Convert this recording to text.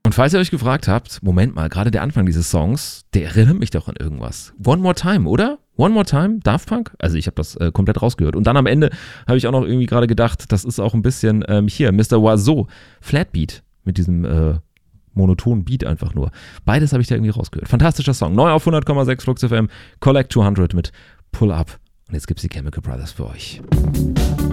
Und falls ihr euch gefragt habt, Moment mal, gerade der Anfang dieses Songs, der erinnert mich doch an irgendwas. One More Time, oder? One More Time, Daft Punk? Also ich habe das komplett rausgehört. Und dann am Ende habe ich auch noch irgendwie gerade gedacht, das ist auch ein bisschen hier, Mr. Oizo, Flatbeat mit diesem monotonen Beat einfach nur. Beides habe ich da irgendwie rausgehört. Fantastischer Song. Neu auf 100,6 Flux FM, Collect 200 mit Pull Up. Und jetzt gibt's die Chemical Brothers für euch.